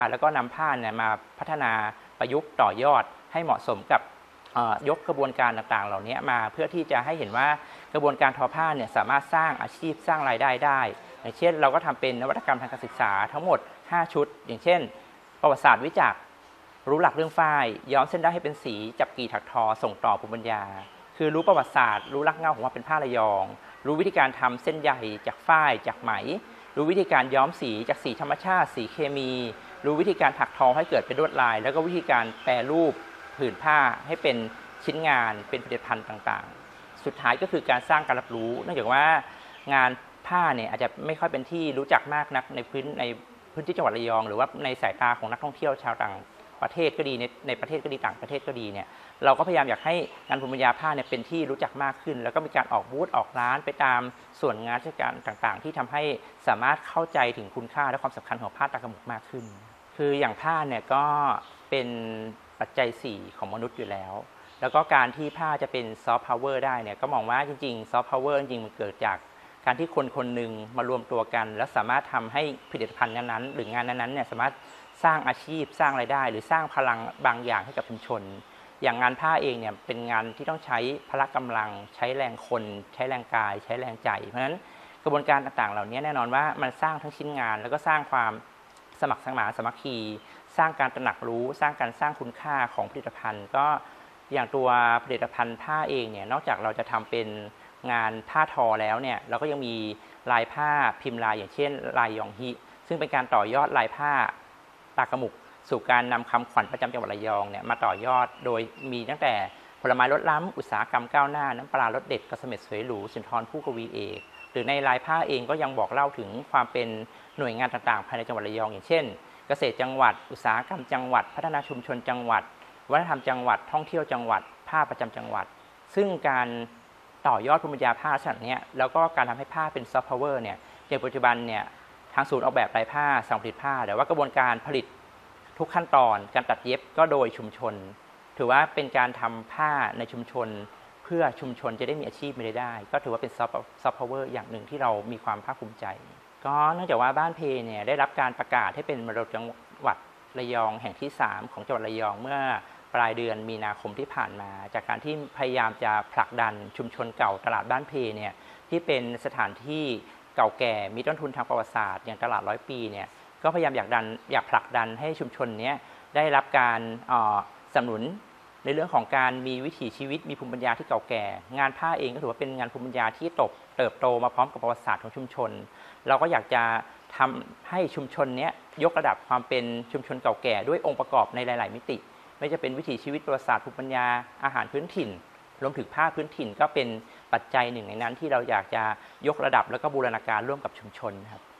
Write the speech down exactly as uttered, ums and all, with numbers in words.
แล้วก็นำผ้าเนี่ยมาพัฒนาประยุกต์ต่อยอดให้เหมาะสมกับยกกระบวนการต่างๆเหล่านี้มาเพื่อที่จะให้เห็นว่ากระบวนการทอผ้าเนี่ยสามารถสร้างอาชีพสร้างรายได้ได้อย่างเช่นเราก็ทำเป็นนวัตกรรมทางการศึกษาทั้งหมดห้าชุดอย่างเช่นประวัติศาสตร์วิจักรรู้หลักเรื่องฝ้ายย้อมเส้นได้ให้เป็นสีจับกี่ถักทอส่งต่อภูมิปัญญาคือรู้ประวัติศาสตร์รู้ลักเงาของว่าเป็นผ้าระยองรู้วิธีการทำเส้นใยจากฝ้ายจากไหมรู้วิธีการย้อมสีจากสีธรรมชาติสีเคมีรู้วิธีการถักทอให้เกิดเป็นลวดลายแล้วก็วิธีการแปรรูปผืนผ้าให้เป็นชิ้นงานเป็นผลิตภัณฑ์ต่างๆสุดท้ายก็คือการสร้างการรับรู้เนื่องจากว่างานผ้าเนี่ยอาจจะไม่ค่อยเป็นที่รู้จักมากนักในพื้นในพื้นที่จังหวัดระยองหรือว่าในสายตาของนักท่องเที่ยวชาวต่างประเทศก็ดีในในประเทศก็ดีต่างประเทศก็ดีเนี่ยเราก็พยายามอยากให้งานภูมิปัญญาผ้าเนี่ยเป็นที่รู้จักมากขึ้นแล้วก็มีการออกบูธออกร้านไปตามส่วนงานราชการต่างๆที่ทำให้สามารถเข้าใจถึงคุณค่าและความสำคัญของผ้าตากระหมกมากขึ้นคืออย่างผ้าเนี่ยก็เป็นปัจจัยสี่ของมนุษย์อยู่แล้วแล้วก็การที่ผ้าจะเป็นซอฟต์พาวเวอร์ได้เนี่ยก็มองว่าจริงๆซอฟต์พาวเวอร์จริงๆมันเกิดจากการที่คนคนหนึ่งมารวมตัวกันแล้วสามารถทำให้ผลิตภัณฑ์นั้นๆหรืองานนั้นๆเนี่ยสามารถสร้างอาชีพสร้างรายได้หรือสร้างพลังบางอย่างให้กับชุมชนอย่างงานผ้าเองเนี่ยเป็นงานที่ต้องใช้พละกำลังใช้แรงคนใช้แรงกายใช้แรงใจเพราะฉะนั้นกระบวนการต่างๆเหล่านี้แน่นอนว่ามันสร้างทั้งชิ้นงานแล้วก็สร้างความสมัครสมานสามัคคีสร้างการตระหนักรู้สร้างการสร้างคุณค่าของผลิตภัณฑ์ก็อย่างตัวผลิตภัณฑ์ผ้าเองเนี่ยนอกจากเราจะทำเป็นงานผ้าทอแล้วเนี่ยเราก็ยังมีลายผ้าพิมพ์ลายอย่างเช่นลายยองฮิซึ่งเป็นการต่อยอดลายผ้าตากระหมุกสู่การนำคำขวัญประจำจังหวัดระยองเนี่ยมาต่อยอดโดยมีตั้งแต่ผลไม้รสล้ำอุตสาหกรรมก้าวหน้าน้ำปลารสเด็ดกระเสม็ดสวยหรูสุนทรภู่กวีเอกหรือในลายผ้าเองก็ยังบอกเล่าถึงความเป็นหน่วยงานต่างๆภายในจังหวัดระยองอย่างเช่นเกษตรจังหวัดอุตสาหกรรมจังหวัดพัฒนาชุมชนจังหวัดวัฒนธรรมจังหวัดท่องเที่ยวจังหวัดผ้าประจำจังหวัดซึ่งการต่อยอดภูมิปัญญาผ้าฉบับนี้แล้วก็การทำให้ผ้าเป็นซอฟต์พาวเวอร์เนี่ยในปัจจุบันเนี่ยทางศูนย์ออกแบบลายผ้าสั่งผลิตผ้าแต่ว่ากระบวนการผลิตทุกขั้นตอนการตัดเย็บก็โดยชุมชนถือว่าเป็นการทำผ้าในชุมชนเพื่อชุมชนจะได้มีอาชีพมีรายได้ก็ถือว่าเป็นซอฟต์พาวเวอร์อย่างหนึ่งที่เรามีความภาคภูมิใจก็เนื่องจากว่าบ้านเพเนี่ยได้รับการประกาศให้เป็นมรดกจังหวัดระยองแห่งที่สามของจังหวัดระยองเมื่อปลายเดือนมีนาคมที่ผ่านมาจากการที่พยายามจะผลักดันชุมชนเก่าตลาดบ้านเพเนี่ยที่เป็นสถานที่เก่าแก่มีต้นทุนทางประวัติศาสตร์อย่างตลาดร้อยปีเนี่ยก็พยายามอยากดันอยากผลักดันให้ชุมชนนี้ได้รับการสนับสนุนในเรื่องของการมีวิถีชีวิตมีภูมิปัญญาที่เก่าแก่งานผ้าเองก็ถือว่าเป็นงานภูมิปัญญาที่ตบเติบโตมาพร้อมกับประวัติศาสตร์ของชุมชนเราก็อยากจะทำให้ชุมชนนี้ยกระดับความเป็นชุมชนเก่าแก่ด้วยองค์ประกอบในหลายๆมิติไม่จะเป็นวิถีชีวิตประวัติศาสตร์ภูมิปัญญาอาหารพื้นถิ่นรวมถึงผ้าพื้นถิ่นก็เป็นปัจจัยหนึ่งในนั้นที่เราอยากจะยกระดับแล้วก็บูรณาการร่วมกับชุมชนครับ